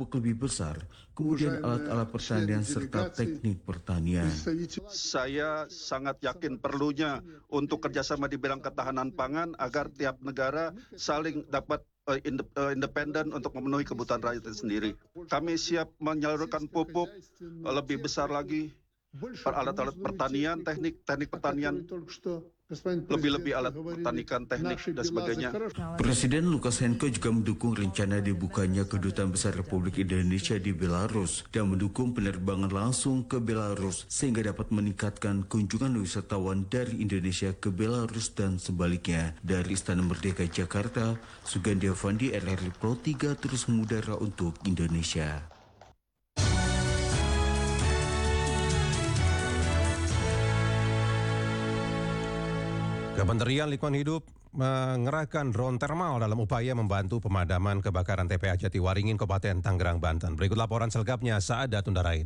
pupuk lebih besar, kemudian alat-alat pertanian serta teknik pertanian. Saya sangat yakin perlunya untuk kerjasama di bidang ketahanan pangan agar tiap negara saling dapat independen untuk memenuhi kebutuhan rakyat sendiri. Kami siap menyalurkan pupuk lebih besar lagi, alat-alat pertanian, teknik pertanian, lebih-lebih alat pertanian teknik dan sebagainya. Presiden Lukashenko juga mendukung rencana dibukanya Kedutaan Besar Republik Indonesia di Belarus dan mendukung penerbangan langsung ke Belarus sehingga dapat meningkatkan kunjungan wisatawan dari Indonesia ke Belarus dan sebaliknya. Dari Istana Merdeka Jakarta, Sugandi Avandi, RRI Pro 3 terus mengudara untuk Indonesia. Kementerian Lingkungan Hidup mengerahkan drone thermal dalam upaya membantu pemadaman kebakaran TPA Jatiwaringin, Kabupaten Tangerang, Banten. Berikut laporan selengkapnya Saada Tundarain.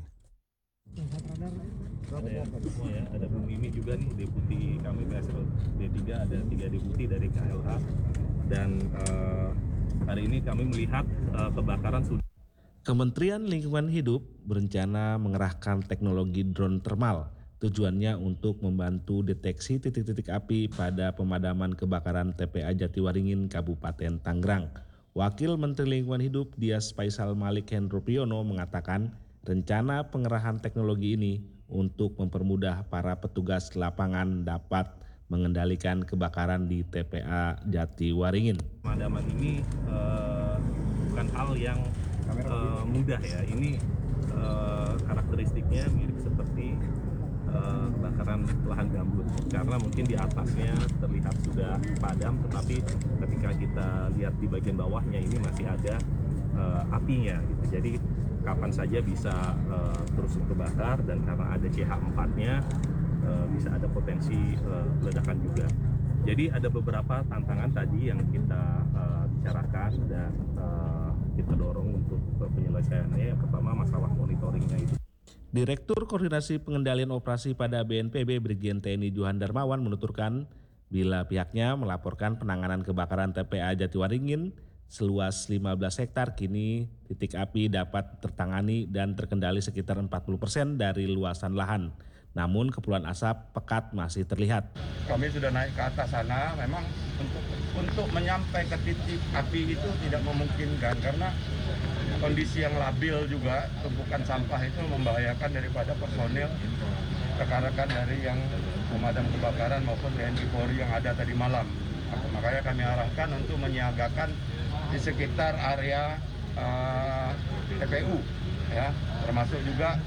Ada Bu Mimi juga nih, deputi kami PSL D3, ada 3 deputi dari KLH. Dan hari ini kami melihat kebakaran sudah. Kementerian Lingkungan Hidup berencana mengerahkan teknologi drone thermal. Tujuannya untuk membantu deteksi titik-titik api pada pemadaman kebakaran TPA Jatiwaringin, Kabupaten Tangerang. Wakil Menteri Lingkungan Hidup Dias Faisal Malik Hendro Priyono mengatakan rencana pengerahan teknologi ini untuk mempermudah para petugas lapangan dapat mengendalikan kebakaran di TPA Jatiwaringin. Pemadaman ini bukan hal yang mudah ya. Ini karakteristiknya mirip seperti kebakaran lahan gambut, karena mungkin di atasnya terlihat sudah padam, tetapi ketika kita lihat di bagian bawahnya ini masih ada apinya gitu. Jadi kapan saja bisa terus terbakar, dan karena ada CH4-nya bisa ada potensi ledakan juga. Jadi ada beberapa tantangan tadi yang kita bicarakan dan kita dorong untuk penyelesaiannya. Yang pertama masalah monitoringnya itu. Direktur Koordinasi Pengendalian Operasi pada BNPB Brigjen TNI Johan Darmawan menuturkan bila pihaknya melaporkan penanganan kebakaran TPA Jatiwaringin seluas 15 hektar, kini titik api dapat tertangani dan terkendali sekitar 40% dari luasan lahan. Namun kepulan asap pekat masih terlihat. Kami sudah naik ke atas sana, memang untuk menyampai ke titik api itu tidak memungkinkan karena kondisi yang labil juga, tumpukan sampah itu membahayakan daripada personil rekan-rekan dari yang pemadam kebakaran maupun TNI Polri yang ada tadi malam. Makanya kami arahkan untuk menyiagakan di sekitar area TPU, ya, termasuk juga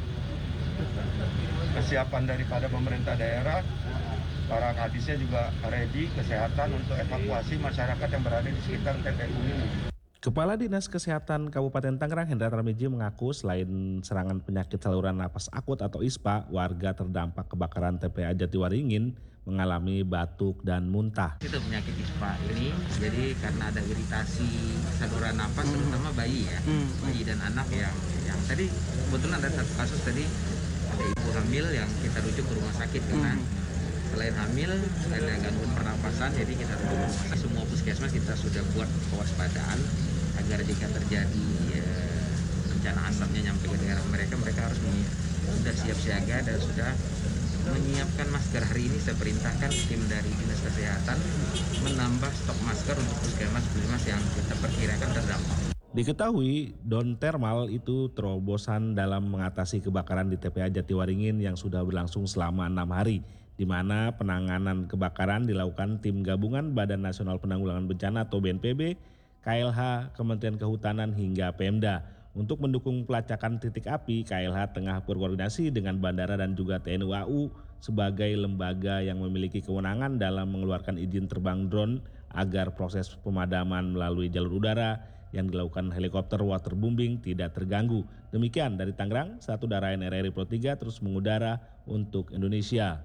kesiapan daripada pemerintah daerah, para kadisnya juga ready kesehatan untuk evakuasi masyarakat yang berada di sekitar TPU ini. Kepala Dinas Kesehatan Kabupaten Tangerang Hendra Tarmiji mengaku selain serangan penyakit saluran napas akut atau ISPA, warga terdampak kebakaran TPA Jatiwaringin mengalami batuk dan muntah. Itu penyakit ISPA ini, jadi karena ada iritasi saluran napas terutama bayi ya, bayi dan anak yang tadi kebetulan ada satu kasus tadi ada ibu hamil yang kita rujuk ke rumah sakit karena selain hamil ada gangguan pernapasan, jadi kita rujuk semua puskesmas kita sudah buat kewaspadaan agar jika terjadi bencana asapnya nyampe ke daerah mereka harus sudah siap siaga dan sudah menyiapkan masker. Hari ini saya perintahkan tim dari Dinas Kesehatan menambah stok masker untuk puskesmas yang kita perkirakan terdampak. Diketahui drone thermal itu terobosan dalam mengatasi kebakaran di TPA Jatiwaringin yang sudah berlangsung selama 6 hari, di mana penanganan kebakaran dilakukan tim gabungan Badan Nasional Penanggulangan Bencana atau BNPB, KLH, Kementerian Kehutanan hingga Pemda. Untuk mendukung pelacakan titik api, KLH tengah berkoordinasi dengan bandara dan juga TNI AU sebagai lembaga yang memiliki kewenangan dalam mengeluarkan izin terbang drone agar proses pemadaman melalui jalur udara yang dilakukan helikopter waterbombing tidak terganggu. Demikian dari Tangerang, Satu Darain RRI Pro 3 terus mengudara untuk Indonesia.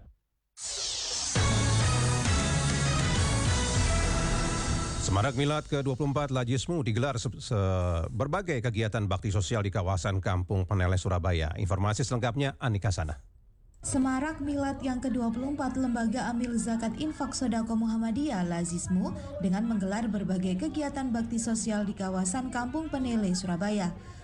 Semarak Milad ke-24 Lajismu digelar berbagai kegiatan bakti sosial di kawasan Kampung Peneleh, Surabaya. Informasi selengkapnya Anika Sana. Semarak Milad yang ke-24 Lembaga Amil Zakat Infak Sodako Muhammadiyah Lazismu dengan menggelar berbagai kegiatan bakti sosial di kawasan Kampung Peneleh, Surabaya.